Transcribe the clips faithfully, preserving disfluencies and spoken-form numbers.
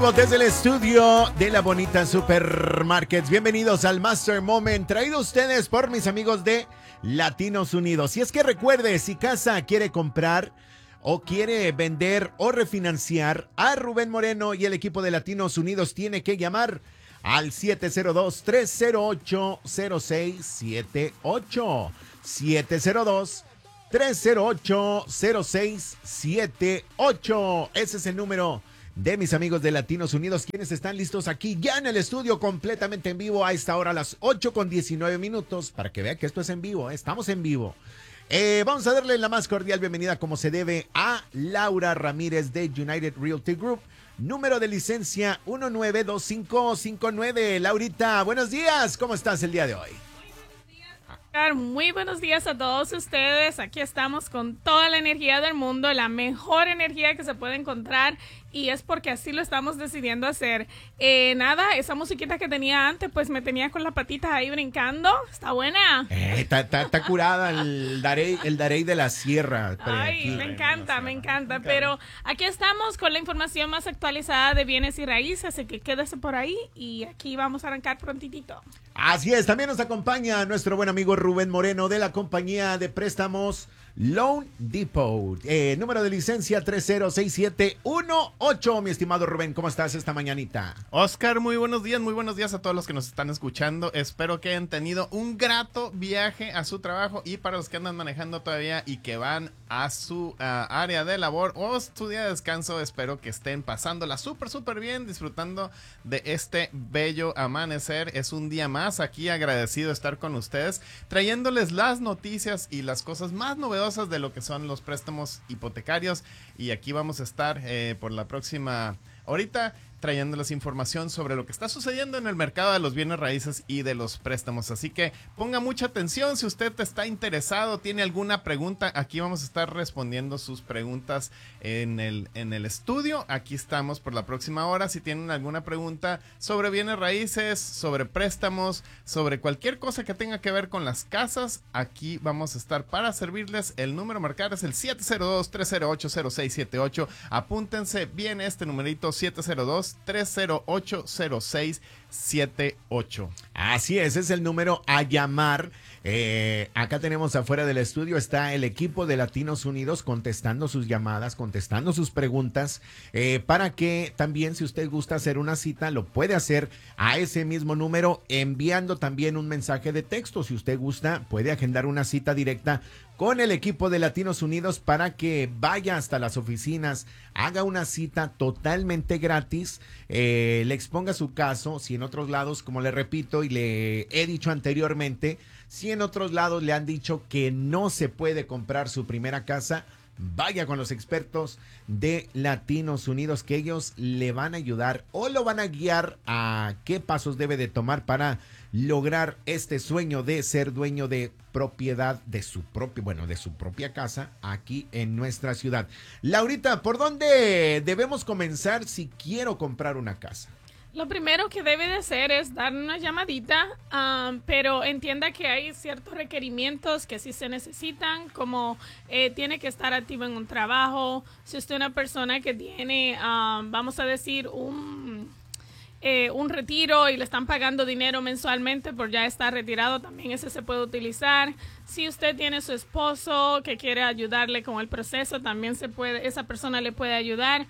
Desde el estudio de la bonita Supermarkets, bienvenidos al Master Moment, traído a ustedes por mis amigos de Latinos Unidos. Y es que recuerde, si casa quiere comprar o quiere vender o refinanciar, a Rubén Moreno y el equipo de Latinos Unidos tiene que llamar al siete cero dos, tres cero ocho, cero seis siete ocho. siete cero dos, tres cero ocho, cero seis siete ocho. Ese es el número de mis amigos de Latinos Unidos, quienes están listos aquí ya en el estudio completamente en vivo a esta hora a las ocho con diecinueve minutos, para que vean que esto es en vivo, ¿eh? Estamos en vivo. Eh, vamos a darle la más cordial bienvenida como se debe a Laura Ramírez de United Realty Group, número de licencia uno nueve dos cinco cinco nueve. Laurita, buenos días, ¿cómo estás el día de hoy? Muy buenos días a todos ustedes. Aquí estamos con toda la energía del mundo, la mejor energía que se puede encontrar, y es porque así lo estamos decidiendo hacer. Eh, nada, esa musiquita que tenía antes, pues me tenía con las patitas ahí brincando. Está buena. Está eh, ta, curada el darey, el darey de la sierra. Ay, aquí. me encanta, me encanta. Pero aquí estamos con la información más actualizada de bienes y raíces, así que quédese por ahí y aquí vamos a arrancar prontitito. Así es, también nos acompaña nuestro buen amigo Rubén Moreno de la compañía de préstamos Loan Depot, eh, número de licencia tres cero seis siete uno ocho. Mi estimado Rubén, ¿cómo estás esta mañanita? Oscar, muy buenos días, muy buenos días a todos los que nos están escuchando. Espero que hayan tenido un grato viaje a su trabajo, y para los que andan manejando todavía y que van a su uh, área de labor o su día de descanso, espero que estén pasándola súper, súper bien, disfrutando de este bello amanecer. Es un día más aquí, agradecido de estar con ustedes, trayéndoles las noticias y las cosas más novedosas de lo que son los préstamos hipotecarios. Y aquí vamos a estar eh, por la próxima horita trayéndoles información sobre lo que está sucediendo en el mercado de los bienes raíces y de los préstamos. Así que ponga mucha atención. Si usted está interesado, tiene alguna pregunta, aquí vamos a estar respondiendo sus preguntas en el, en el estudio. Aquí estamos por la próxima hora. Si tienen alguna pregunta sobre bienes raíces, sobre préstamos, sobre cualquier cosa que tenga que ver con las casas, aquí vamos a estar para servirles. El número a marcar es el siete cero dos, tres cero ocho, cero seis siete ocho. Apúntense bien este numerito, siete cero dos, tres cero ocho, cero seis siete ocho. Así es, es el número a llamar. Eh, acá tenemos afuera del estudio, está el equipo de Latinos Unidos contestando sus llamadas, contestando sus preguntas, eh, para que también, si usted gusta hacer una cita, lo puede hacer a ese mismo número, enviando también un mensaje de texto. Si usted gusta, puede agendar una cita directa con el equipo de Latinos Unidos para que vaya hasta las oficinas, haga una cita totalmente gratis, eh, le exponga su caso. Si en otros lados, como le repito y le he dicho anteriormente, si en otros lados le han dicho que no se puede comprar su primera casa, vaya con los expertos de Latinos Unidos, que ellos le van a ayudar o lo van a guiar a qué pasos debe de tomar para lograr este sueño de ser dueño de propiedad de su propio, bueno, de su propia casa aquí en nuestra ciudad. Laurita, ¿por dónde debemos comenzar si quiero comprar una casa? Lo primero que debe de hacer es dar una llamadita, um, pero entienda que hay ciertos requerimientos que sí se necesitan, como eh, tiene que estar activo en un trabajo. Si usted es una persona que tiene, um, vamos a decir, un, eh, un retiro y le están pagando dinero mensualmente por ya estar retirado, también ese se puede utilizar. Si usted tiene su esposo que quiere ayudarle con el proceso, también se puede, esa persona le puede ayudar.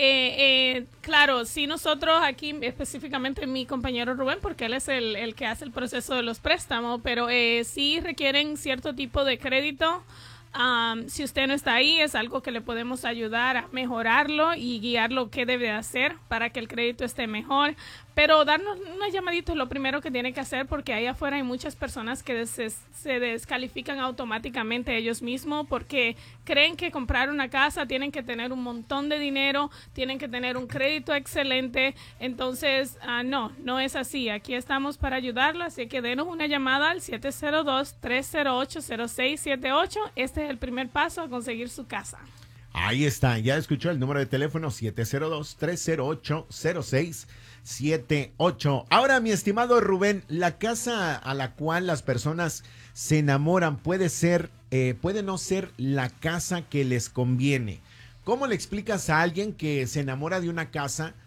Eh, eh, claro, si nosotros aquí, específicamente mi compañero Rubén, porque él es el, el que hace el proceso de los préstamos, pero eh, sí requieren cierto tipo de crédito. Um, si usted no está ahí, es algo que le podemos ayudar a mejorarlo y guiarlo qué debe hacer para que el crédito esté mejor. Pero darnos una llamadita es lo primero que tiene que hacer, porque ahí afuera hay muchas personas que des- se descalifican automáticamente ellos mismos porque creen que comprar una casa tienen que tener un montón de dinero, tienen que tener un crédito excelente. Entonces, uh, no, no es así. Aquí estamos para ayudarlo, así que denos una llamada al siete cero dos, tres cero ocho, cero seis siete ocho. Este es el primer paso a conseguir su casa. Ahí está, ya escuchó el número de teléfono siete cero dos, tres cero ocho, cero seis siete ocho. Ahora, mi estimado Rubén, la casa a la cual las personas se enamoran puede ser, eh, puede no ser la casa que les conviene. ¿Cómo le explicas a alguien que se enamora de una casa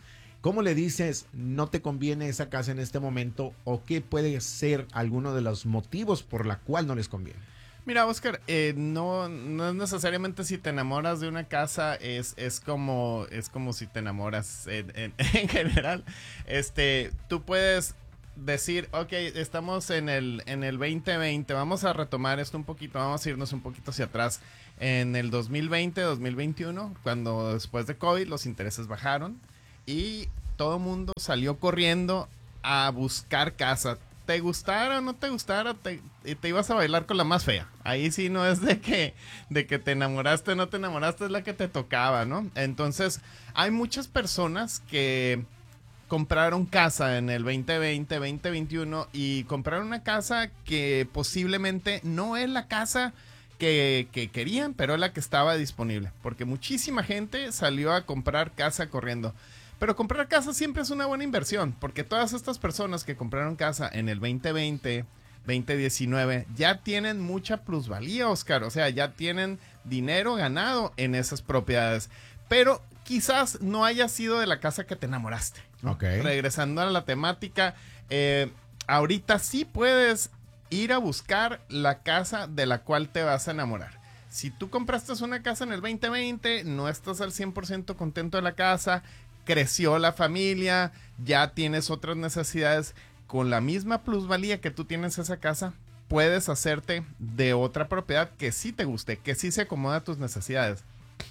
¿cómo le dices no te conviene esa casa en este momento o qué puede ser alguno de los motivos por la cual no les conviene? Mira, Oscar, eh, no, no es necesariamente si te enamoras de una casa, es, es como es como si te enamoras en, en, en general. Este, tú puedes decir, ok, estamos en el, en el veinte veinte, vamos a retomar esto un poquito, vamos a irnos un poquito hacia atrás. En el dos mil veinte, dos mil veintiuno, cuando después de COVID los intereses bajaron y todo el mundo salió corriendo a buscar casa. Te gustara o no te gustara, te, te ibas a bailar con la más fea. Ahí sí no es de que, de que te enamoraste o no te enamoraste, es la que te tocaba, ¿no? Entonces, hay muchas personas que compraron casa en el veinte veinte, veinte veintiuno y compraron una casa que posiblemente no es la casa que, que querían, pero es la que estaba disponible. Porque muchísima gente salió a comprar casa corriendo. Pero comprar casa siempre es una buena inversión, porque todas estas personas que compraron casa en el veinte veinte, veinte diecinueve, ya tienen mucha plusvalía, Oscar. O sea, ya tienen dinero ganado en esas propiedades. Pero quizás no haya sido de la casa que te enamoraste, ¿no? Okay. Regresando a la temática, eh, ahorita sí puedes ir a buscar la casa de la cual te vas a enamorar. Si tú compraste una casa en el veinte veinte, no estás al cien por ciento contento de la casa, creció la familia, ya tienes otras necesidades, con la misma plusvalía que tú tienes esa casa, puedes hacerte de otra propiedad que sí te guste, que sí se acomoda a tus necesidades.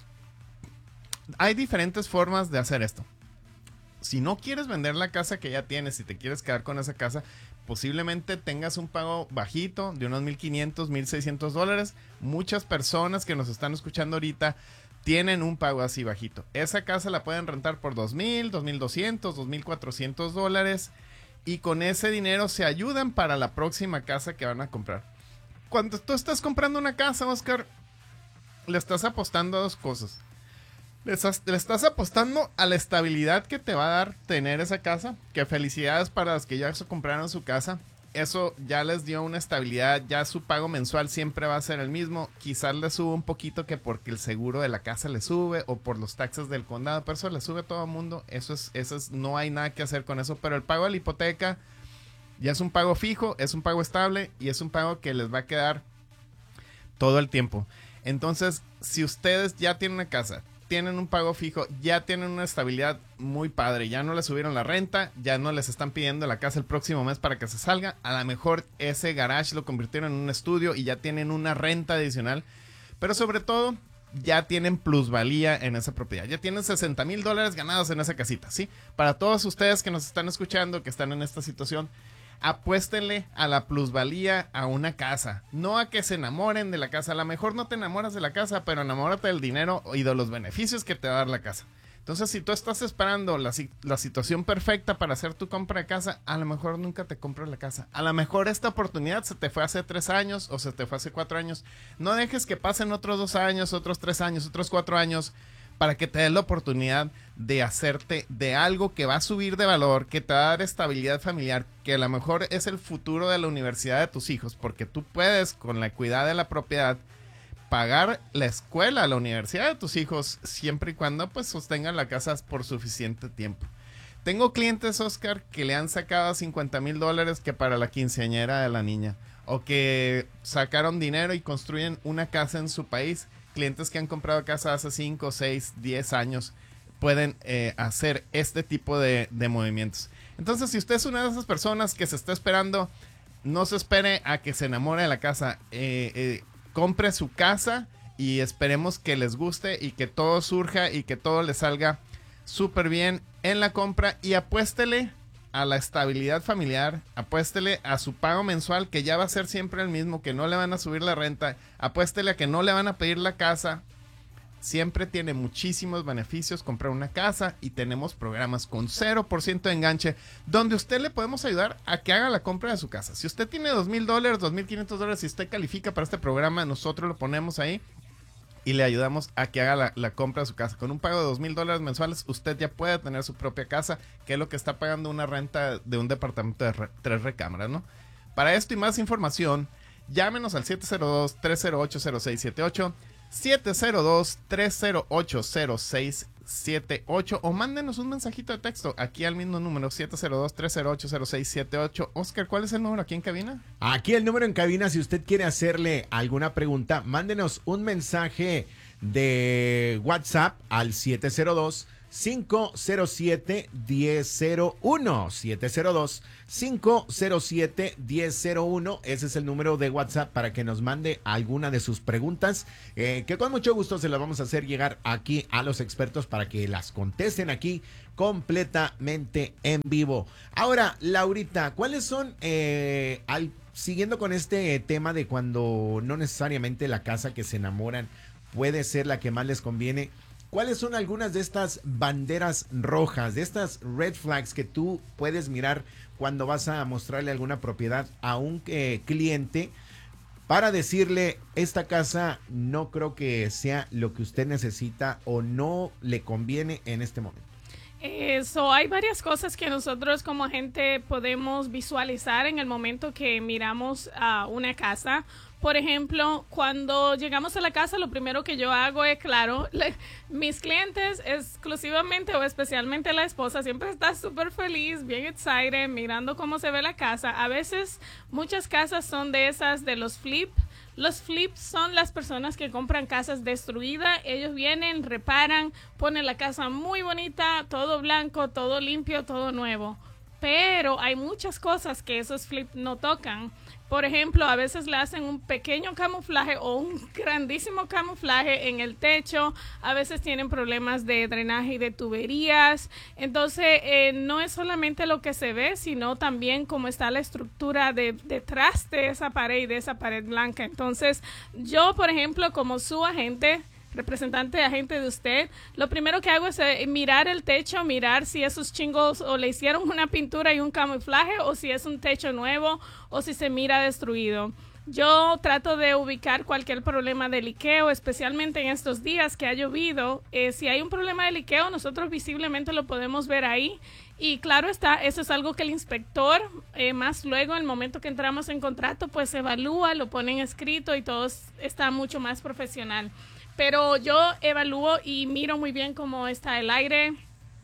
Hay diferentes formas de hacer esto. Si no quieres vender la casa que ya tienes y te quieres quedar con esa casa, posiblemente tengas un pago bajito de unos mil quinientos, mil seiscientos dólares. Muchas personas que nos están escuchando ahorita tienen un pago así bajito. Esa casa la pueden rentar por dos mil, dos mil doscientos, dos mil cuatrocientos dólares y con ese dinero se ayudan para la próxima casa que van a comprar. Cuando tú estás comprando una casa, Oscar, le estás apostando a dos cosas. Le estás, le estás apostando a la estabilidad que te va a dar tener esa casa, que felicidades para los que ya se compraron su casa. Eso ya les dio una estabilidad, ya su pago mensual siempre va a ser el mismo. Quizás le sube un poquito que porque el seguro de la casa le sube o por los taxes del condado, pero eso le sube a todo el mundo. Eso es, eso es, no hay nada que hacer con eso. Pero el pago de la hipoteca ya es un pago fijo, es un pago estable y es un pago que les va a quedar todo el tiempo. Entonces, si ustedes ya tienen una casa, tienen un pago fijo, ya tienen una estabilidad muy padre, ya no les subieron la renta, ya no les están pidiendo la casa el próximo mes para que se salga, a lo mejor ese garage lo convirtieron en un estudio y ya tienen una renta adicional, pero sobre todo ya tienen plusvalía en esa propiedad, ya tienen sesenta mil dólares ganados en esa casita, ¿sí? Para todos ustedes que nos están escuchando, que están en esta situación, apuéstenle a la plusvalía a una casa, no a que se enamoren de la casa. A lo mejor no te enamoras de la casa, pero enamórate del dinero y de los beneficios que te va a dar la casa. Entonces, si tú estás esperando la, la situación perfecta para hacer tu compra de casa, a lo mejor nunca te compras la casa. A lo mejor esta oportunidad se te fue hace tres años o se te fue hace cuatro años. No dejes que pasen otros dos años, otros tres años, otros cuatro años para que te des la oportunidad de hacerte de algo que va a subir de valor, que te va a dar estabilidad familiar, que a lo mejor es el futuro de la universidad de tus hijos, porque tú puedes, con la equidad de la propiedad, pagar la escuela, la universidad de tus hijos, siempre y cuando pues sostengan la casa por suficiente tiempo. Tengo clientes, Oscar, que le han sacado cincuenta mil dólares que para la quinceañera de la niña, o que sacaron dinero y construyen una casa en su país. Clientes que han comprado casa hace cinco, seis, diez años pueden eh, hacer este tipo de, de movimientos. Entonces, si usted es una de esas personas que se está esperando, no se espere a que se enamore de la casa. Eh, eh, compre su casa y esperemos que les guste y que todo surja y que todo le salga súper bien en la compra. Y apuéstele a la estabilidad familiar, apuéstele a su pago mensual, que ya va a ser siempre el mismo, que no le van a subir la renta, apuéstele a que no le van a pedir la casa. Siempre tiene muchísimos beneficios comprar una casa y tenemos programas con cero por ciento de enganche donde usted le podemos ayudar a que haga la compra de su casa. Si usted tiene dos mil dólares, dos mil quinientos dólares, si usted califica para este programa, nosotros lo ponemos ahí y le ayudamos a que haga la, la compra de su casa. Con un pago de dos mil dólares mensuales, usted ya puede tener su propia casa, que es lo que está pagando una renta de un departamento de re, tres recámaras, ¿no? Para esto y más información, llámenos al siete cero dos, tres cero ocho, cero seis siete ocho, siete cero dos, tres cero ocho, cero seis siete ocho o mándenos un mensajito de texto aquí al mismo número siete cero dos, tres cero ocho, cero seis siete ocho. Oscar, ¿cuál es el número aquí en cabina? Aquí el número en cabina, si usted quiere hacerle alguna pregunta, mándenos un mensaje de WhatsApp al siete cero dos, cinco cero siete, uno cero cero uno. siete cero dos, cinco cero siete, uno cero uno. Ese es el número de WhatsApp para que nos mande alguna de sus preguntas, eh, que con mucho gusto se las vamos a hacer llegar aquí a los expertos para que las contesten aquí completamente en vivo. Ahora, Laurita, ¿cuáles son, eh, al, siguiendo con este tema de cuando no necesariamente la casa que se enamoran puede ser la que más les conviene? ¿Cuáles son algunas de estas banderas rojas, de estas red flags que tú puedes mirar cuando vas a mostrarle alguna propiedad a un eh, cliente para decirle, esta casa no creo que sea lo que usted necesita o no le conviene en este momento? Eso, hay varias cosas que nosotros como agente podemos visualizar en el momento que miramos a una casa. Por ejemplo, cuando llegamos a la casa, lo primero que yo hago es, claro, le, mis clientes exclusivamente o especialmente la esposa siempre está súper feliz, bien excited, mirando cómo se ve la casa. A veces muchas casas son de esas de los flip. Los flips son las personas que compran casas destruidas. Ellos vienen, reparan, ponen la casa muy bonita, todo blanco, todo limpio, todo nuevo. Pero hay muchas cosas que esos flips no tocan. Por ejemplo, a veces le hacen un pequeño camuflaje o un grandísimo camuflaje en el techo. A veces tienen problemas de drenaje y de tuberías. Entonces, eh, no es solamente lo que se ve, sino también cómo está la estructura de, detrás de esa pared y de esa pared blanca. Entonces, yo, por ejemplo, como su agente, representante de agente de usted, lo primero que hago es eh, mirar el techo, mirar si esos chingos o le hicieron una pintura y un camuflaje o si es un techo nuevo o si se mira destruido. Yo trato de ubicar cualquier problema de liqueo, especialmente en estos días que ha llovido. Eh, si hay un problema de liqueo, nosotros visiblemente lo podemos ver ahí. Y claro está, eso es algo que el inspector, eh, más luego, en el momento que entramos en contrato, pues evalúa, lo pone en escrito y todo está mucho más profesional. Pero yo evalúo y miro muy bien cómo está el aire.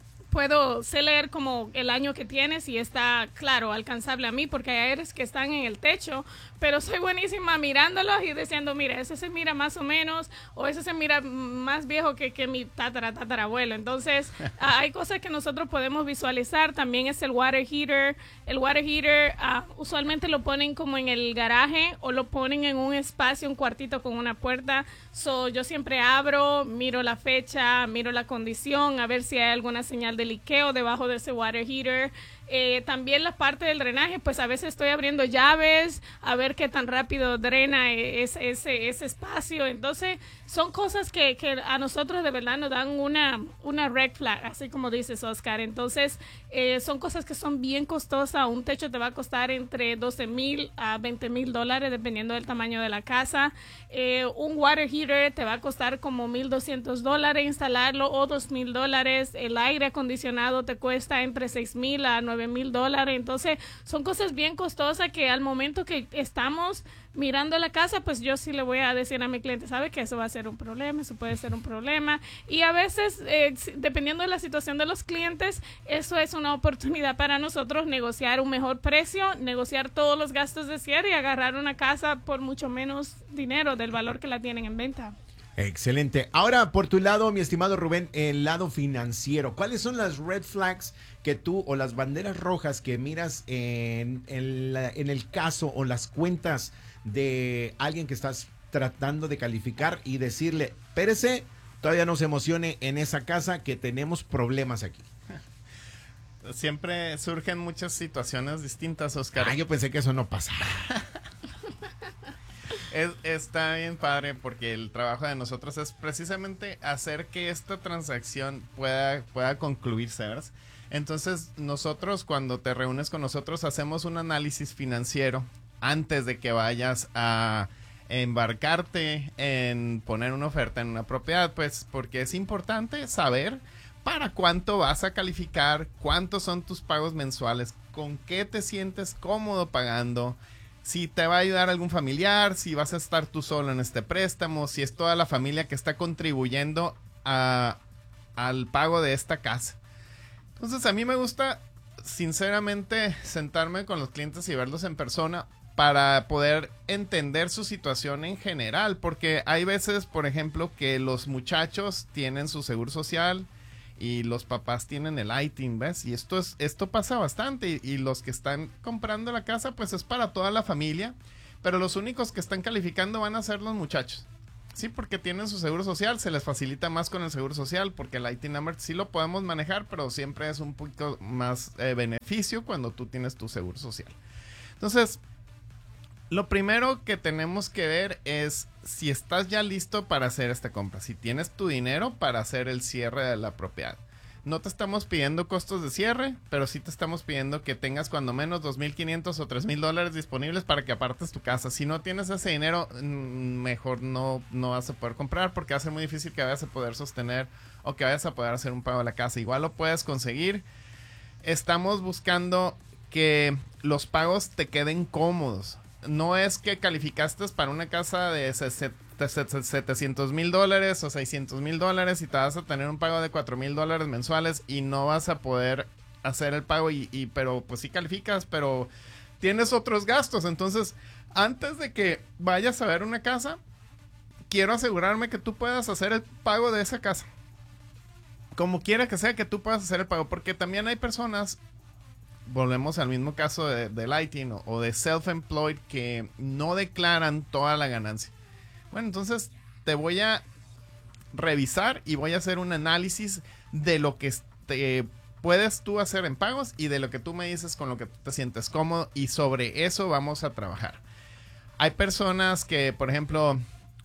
Puedo sé leer como el año que tiene, si está, claro, alcanzable a mí, porque hay aires que están en el techo, pero soy buenísima mirándolos y diciendo, mira, ese se mira más o menos, o ese se mira más viejo que, que mi tatara, tatarabuelo. Entonces, hay cosas que nosotros podemos visualizar. También es el water heater. El water heater uh, usualmente lo ponen como en el garaje o lo ponen en un espacio, un cuartito con una puerta. So, yo siempre abro, miro la fecha, miro la condición, a ver si hay alguna señal de liqueo debajo de ese water heater. Eh, también la parte del drenaje, pues a veces estoy abriendo llaves a ver qué tan rápido drena ese, ese, ese espacio. Entonces son cosas que, que a nosotros de verdad nos dan una, una red flag, así como dices, Oscar. Entonces eh, son cosas que son bien costosas. Un techo te va a costar entre doce mil a veinte mil dólares dependiendo del tamaño de la casa. Eh, un water heater te va a costar como mil doscientos dólares instalarlo o dos mil dólares. El aire acondicionado te cuesta entre seis mil a nueve mil dólares. Entonces son cosas bien costosas que al momento que estamos mirando la casa, pues yo sí le voy a decir a mi cliente, sabe que eso va a ser un problema, eso puede ser un problema. Y a veces, eh, dependiendo de la situación de los clientes, eso es una oportunidad para nosotros negociar un mejor precio, negociar todos los gastos de cierre y agarrar una casa por mucho menos dinero del valor que la tienen en venta. Excelente. Ahora, por tu lado, mi estimado Rubén, el lado financiero, ¿cuáles son las red flags que tú o las banderas rojas que miras en, en, la, en el caso o las cuentas de alguien que estás tratando de calificar y decirle, espérese, todavía no se emocione en esa casa que tenemos problemas aquí? Siempre surgen muchas situaciones distintas, Oscar. Ah, yo pensé que eso no pasaba. Es, está bien padre porque el trabajo de nosotros es precisamente hacer que esta transacción pueda, pueda concluirse, ¿verdad? Entonces nosotros, cuando te reúnes con nosotros, hacemos un análisis financiero antes de que vayas a embarcarte en poner una oferta en una propiedad, pues porque es importante saber para cuánto vas a calificar, cuántos son tus pagos mensuales, con qué te sientes cómodo pagando, si te va a ayudar algún familiar, si vas a estar tú solo en este préstamo, si es toda la familia que está contribuyendo a, al pago de esta casa. Entonces a mí me gusta sinceramente sentarme con los clientes y verlos en persona para poder entender su situación en general, porque hay veces, por ejemplo, que los muchachos tienen su seguro social y los papás tienen el I T I N, ¿ves? Y esto es esto pasa bastante, y, y los que están comprando la casa pues es para toda la familia, pero los únicos que están calificando van a ser los muchachos. Sí, porque tienen su seguro social, se les facilita más con el seguro social, porque el I T I N number sí lo podemos manejar, pero siempre es un poquito más eh, beneficio cuando tú tienes tu seguro social. Entonces, lo primero que tenemos que ver es si estás ya listo para hacer esta compra, si tienes tu dinero para hacer el cierre de la propiedad. No te estamos pidiendo costos de cierre, pero sí te estamos pidiendo que tengas cuando menos dos mil quinientos o tres mil dólares disponibles para que apartes tu casa. Si no tienes ese dinero, mejor no, no vas a poder comprar, porque va a ser muy difícil que vayas a poder sostener o que vayas a poder hacer un pago de la casa. Igual lo puedes conseguir. Estamos buscando que los pagos te queden cómodos. No es que calificaste para una casa de setecientos mil dólares o seiscientos mil dólares y te vas a tener un pago de cuatro mil dólares mensuales y no vas a poder hacer el pago, y, y pero pues sí calificas, pero tienes otros gastos. Entonces, antes de que vayas a ver una casa, quiero asegurarme que tú puedas hacer el pago de esa casa. Como quiera que sea, que tú puedas hacer el pago, porque también hay personas, volvemos al mismo caso de, de I T I N o, o de self-employed, que no declaran toda la ganancia. Bueno, entonces te voy a revisar y voy a hacer un análisis de lo que te puedes tú hacer en pagos y de lo que tú me dices con lo que tú te sientes cómodo, y sobre eso vamos a trabajar. Hay personas que, por ejemplo,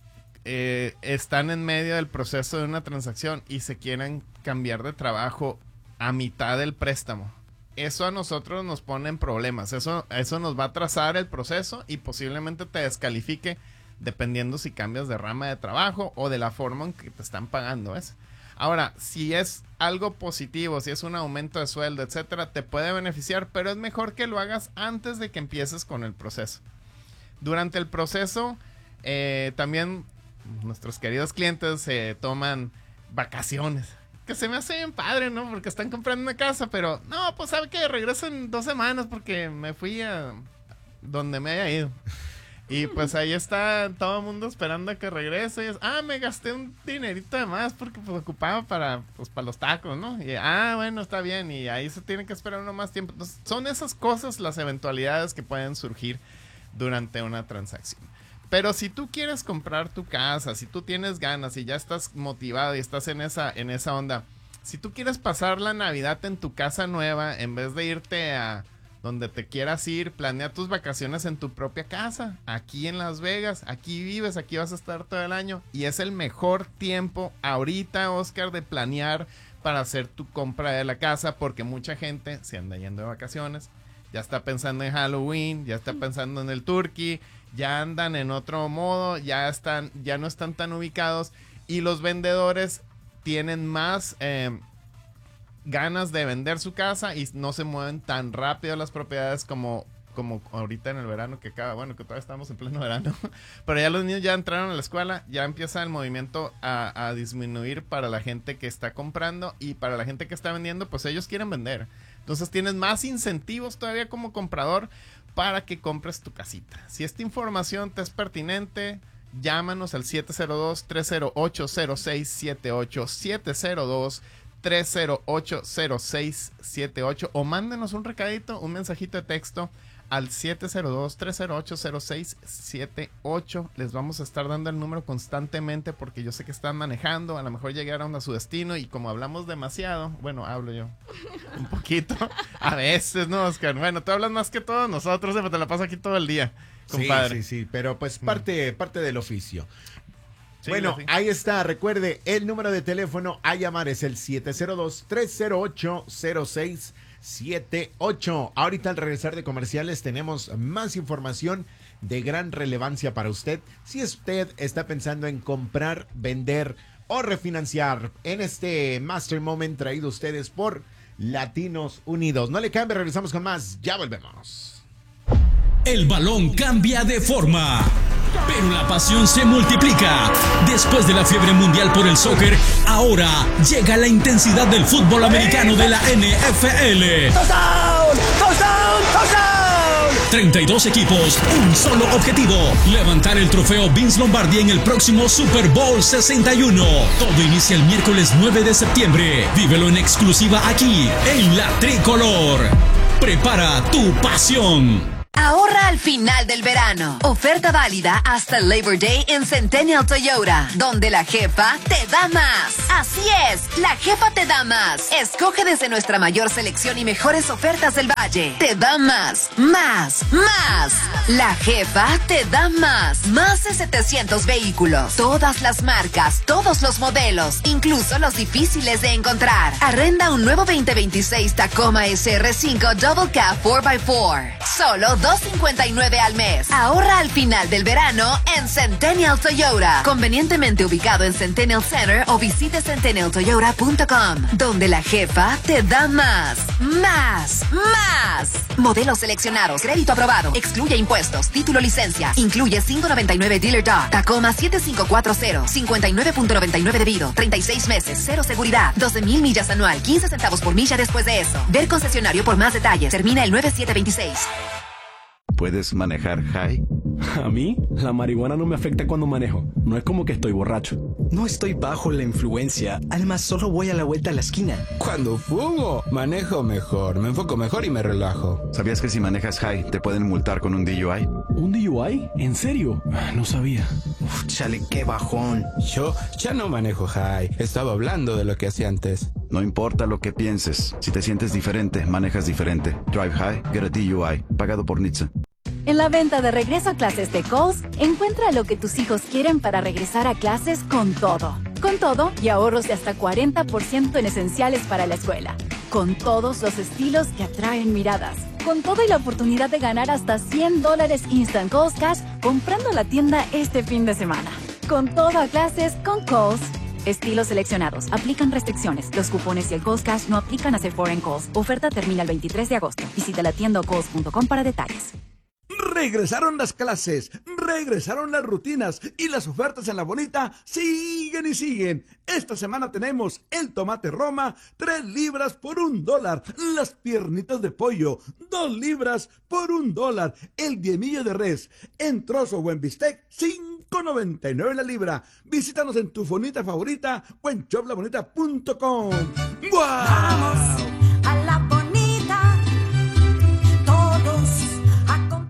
eh, están en medio del proceso de una transacción y se quieren cambiar de trabajo a mitad del préstamo. Eso a nosotros nos pone en problemas. Eso, eso nos va a atrasar el proceso y posiblemente te descalifique, dependiendo si cambias de rama de trabajo o de la forma en que te están pagando, ¿ves? Ahora, si es algo positivo, si es un aumento de sueldo, etcétera, te puede beneficiar, pero es mejor que lo hagas antes de que empieces con el proceso. Durante el proceso, eh, también nuestros queridos clientes se eh, toman vacaciones, que se me hace bien padre, ¿no? Porque están comprando una casa, pero no, pues sabe que regreso en dos semanas porque me fui a donde me haya ido. Y pues ahí está todo el mundo esperando a que regrese. Y es, ah, me gasté un dinerito de más porque pues ocupaba para, pues, para los tacos, ¿no? Y ah, bueno, está bien. Y ahí se tiene que esperar uno más tiempo. Entonces, son esas cosas, las eventualidades que pueden surgir durante una transacción. Pero si tú quieres comprar tu casa, si tú tienes ganas y ya estás motivado y estás en esa, en esa onda, si tú quieres pasar la Navidad en tu casa nueva, en vez de irte a donde te quieras ir, planea tus vacaciones en tu propia casa, aquí en Las Vegas, aquí vives, aquí vas a estar todo el año, y es el mejor tiempo ahorita, Oscar, de planear para hacer tu compra de la casa, porque mucha gente se anda yendo de vacaciones, ya está pensando en Halloween, ya está pensando en el turkey, ya andan en otro modo, ya están, ya no están tan ubicados, y los vendedores tienen más eh, ganas de vender su casa y no se mueven tan rápido las propiedades como, como ahorita en el verano, que acaba, bueno, que todavía estamos en pleno verano, pero ya los niños ya entraron a la escuela, ya empieza el movimiento a, a disminuir para la gente que está comprando, y para la gente que está vendiendo, pues ellos quieren vender. Entonces tienes más incentivos todavía como comprador para que compres tu casita. Si esta información te es pertinente, llámanos al siete cero dos, tres cero ocho, cero seis siete ocho, siete cero dos, tres cero ocho, cero seis siete ocho, o mándenos un recadito, un mensajito de texto al siete cero dos, tres cero ocho, cero seis siete ocho. Les vamos a estar dando el número constantemente porque yo sé que están manejando, a lo mejor llegaron a su destino, y como hablamos demasiado, bueno, hablo yo un poquito, a veces, ¿no, Oscar? Bueno, tú hablas más que todos nosotros, pero te la paso aquí todo el día, compadre. Sí, sí, sí, pero pues parte, mm. parte del oficio. Sí, bueno, sí. Ahí está. Recuerde, el número de teléfono a llamar es el siete cero dos, tres cero ocho, cero seis siete ocho. Ahorita al regresar de comerciales tenemos más información de gran relevancia para usted. Si usted está pensando en comprar, vender o refinanciar en este Master Moment traído a ustedes por Latinos Unidos. No le cambie, regresamos con más. Ya volvemos. El balón cambia de forma. Pero la pasión se multiplica. Después de la fiebre mundial por el soccer, ahora llega la intensidad del fútbol americano de la N F L. ¡Touchdown! ¡Touchdown! ¡Touchdown! treinta y dos equipos, un solo objetivo: levantar el trofeo Vince Lombardi en el próximo Super Bowl sesenta y uno. Todo inicia el miércoles nueve de septiembre. Vívelo en exclusiva aquí, en La Tricolor. Prepara tu pasión. Ahorra al final del verano. Oferta válida hasta Labor Day en Centennial Toyota, donde la jefa te da más. Así es, la jefa te da más. Escoge desde nuestra mayor selección y mejores ofertas del Valle. Te da más, más, más. La jefa te da más. Más de setecientos vehículos. Todas las marcas, todos los modelos, incluso los difíciles de encontrar. Arrenda un nuevo veinte veintiséis Tacoma S R cinco Double Cab cuatro por cuatro. Solo dos cincuenta y nueve al mes. Ahorra al final del verano en Centennial Toyota. Convenientemente ubicado en Centennial Center o visite centennial toyota punto com, donde la jefa te da más, más, más. Modelos seleccionados, crédito aprobado, excluye impuestos, título, licencia, incluye cinco noventa y nueve Dealer Dog, Tacoma siete cinco cuatro cero, cincuenta y nueve punto noventa y nueve debido, treinta y seis meses, cero seguridad, doce mil millas anual, quince centavos por milla después de eso. Ver concesionario por más detalles. Termina el nueve siete veintiséis. ¿Puedes manejar high? A mí, la marihuana no me afecta cuando manejo. No es como que estoy borracho. No estoy bajo la influencia. Además, solo voy a la vuelta a la esquina. Cuando fumo, manejo mejor, me enfoco mejor y me relajo. ¿Sabías que si manejas high, te pueden multar con un D U I? ¿Un D U I? ¿En serio? No sabía. Uf, chale, qué bajón. Yo ya no manejo high. Estaba hablando de lo que hacía antes. No importa lo que pienses. Si te sientes diferente, manejas diferente. Drive high, get a D U I. Pagado por N H T S A. En la venta de regreso a clases de Kohl's, encuentra lo que tus hijos quieren para regresar a clases con todo. Con todo y ahorros de hasta cuarenta por ciento en esenciales para la escuela. Con todos los estilos que atraen miradas. Con todo y la oportunidad de ganar hasta cien dólares Instant Kohl's Cash comprando la tienda este fin de semana. Con todo a clases con Kohl's. Estilos seleccionados. Aplican restricciones. Los cupones y el Kohl's Cash no aplican a Sephora en Kohl's. Oferta termina el veintitrés de agosto. Visita la tienda o kohls punto com para detalles. Regresaron las clases, regresaron las rutinas y las ofertas en La Bonita siguen y siguen. Esta semana tenemos el tomate Roma, tres libras por un dólar. Las piernitas de pollo, dos libras por un dólar. El diemillo de res en trozo o en bistec, cinco noventa y nueve la libra. Visítanos en tu fonita favorita o en shop la bonita punto com. ¡Wow! Vamos a La Bonita, todos a comprar.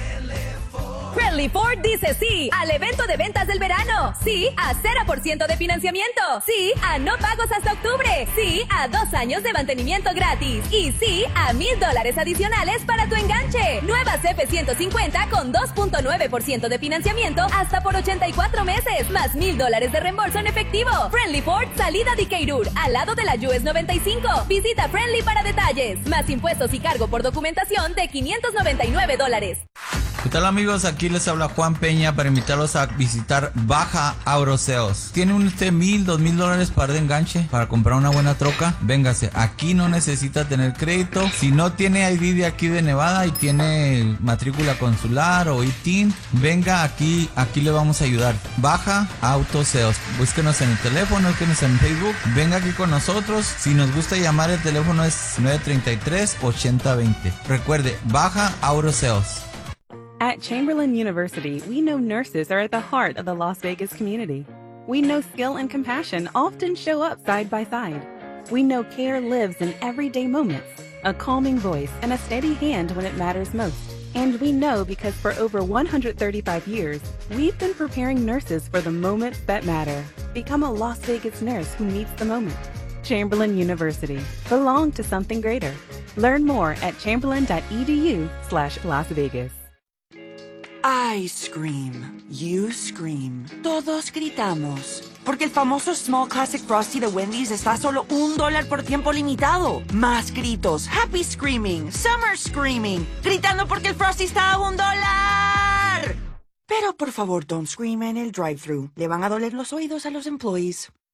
Friendly Ford dice sí al evento de ventas del verano. Sí a cero por ciento de financiamiento. Sí a no pagos hasta octubre. Sí a dos años de mantenimiento gratis. Y sí a mil dólares adicionales para tu enganche. Nuevas F ciento cincuenta con dos punto nueve por ciento de financiamiento hasta por ochenta y cuatro meses. Más mil dólares de reembolso en efectivo. Friendly Ford, salida de Keirur, al lado de la U S noventa y cinco. Visita Friendly para detalles. Más impuestos y cargo por documentación de quinientos noventa y nueve dólares. ¿Qué tal, amigos? Aquí les habla Juan Peña para invitarlos a visitar Baja Auroseos. ¿Tiene usted mil, dos mil dólares para de enganche para comprar una buena troca? Véngase, aquí no necesita tener crédito. Si no tiene I D de aquí de Nevada y tiene matrícula consular o I T I N, venga aquí, aquí le vamos a ayudar. Baja Autoseos. Búsquenos en el teléfono, búsquenos en Facebook. Venga aquí con nosotros. Si nos gusta llamar, el teléfono es nueve tres tres, ocho cero dos cero. Recuerde, Baja Auroseos. At Chamberlain University, we know nurses are at the heart of the Las Vegas community. We know skill and compassion often show up side by side. We know care lives in everyday moments, a calming voice and a steady hand when it matters most. And we know because for over one hundred thirty-five years, we've been preparing nurses for the moments that matter. Become a Las Vegas nurse who meets the moment. Chamberlain University. Belong to something greater. Learn more at chamberlain.edu slash Las Vegas. I scream. You scream. Todos gritamos. Porque el famoso Small Classic Frosty de Wendy's está a solo un dólar por tiempo limitado. Más gritos. Happy Screaming. Summer Screaming. Gritando porque el Frosty está a un dólar. Pero por favor, don't scream en el drive-thru. Le van a doler los oídos a los employees.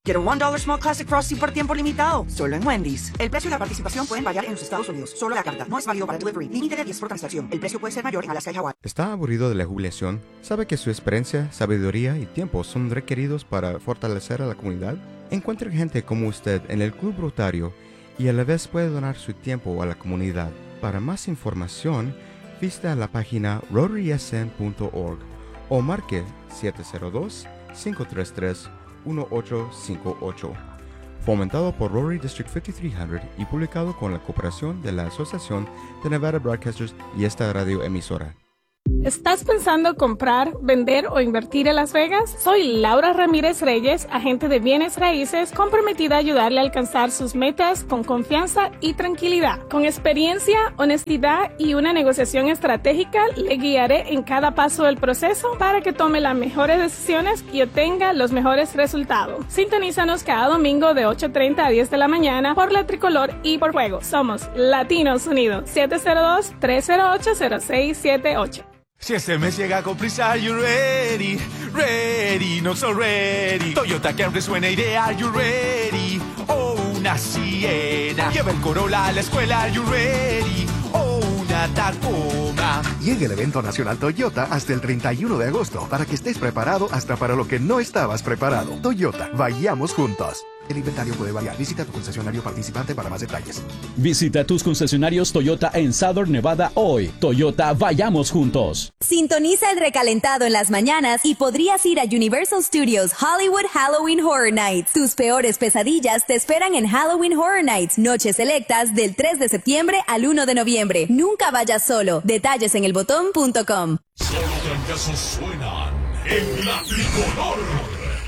Get a one dollar Small Classic Frosty por tiempo limitado, solo en Wendy's. El precio y la participación pueden variar en los Estados Unidos. Solo la carta. No es válido para delivery. Límite de diez por transacción. El precio puede ser mayor en Alaska y Hawái. ¿Está aburrido de la jubilación? ¿Sabe que su experiencia, sabiduría y tiempo son requeridos para fortalecer a la comunidad? Encuentre gente como usted en el Club Rotario y a la vez puede donar su tiempo a la comunidad. Para más información, visita la página rotary s n punto org o marque siete cero dos, cinco tres tres, uno ocho cinco ocho. Fomentado por Rotary District cincuenta y tres cien y publicado con la cooperación de la Asociación de Nevada Broadcasters y esta radio emisora. ¿Estás pensando comprar, vender o invertir en Las Vegas? Soy Laura Ramírez Reyes, agente de bienes raíces, comprometida a ayudarle a alcanzar sus metas con confianza y tranquilidad. Con experiencia, honestidad y una negociación estratégica, le guiaré en cada paso del proceso para que tome las mejores decisiones y obtenga los mejores resultados. Sintonízanos cada domingo de ocho treinta a diez de la mañana por La Tricolor y por Fuego. Somos Latinos Unidos. siete cero dos, tres cero ocho, cero seis siete ocho. Si este mes llega con prisa, are you ready? Ready, not so ready. Toyota Camry suena idea, are you ready? Oh, una Siena. Lleva el Corolla a la escuela, are you ready? Oh, una Tacoma. Llega el evento nacional Toyota hasta el treinta y uno de agosto para que estés preparado hasta para lo que no estabas preparado. Toyota, vayamos juntos. El inventario puede variar. Visita tu concesionario participante para más detalles. Visita tus concesionarios Toyota en Southern Nevada hoy. Toyota, vayamos juntos. Sintoniza el recalentado en las mañanas y podrías ir a Universal Studios Hollywood Halloween Horror Nights. Tus peores pesadillas te esperan en Halloween Horror Nights, noches selectas del tres de septiembre al uno de noviembre. Nunca vayas solo. Detalles en el botón punto com. Solo trancasos suenan en La Tricolor.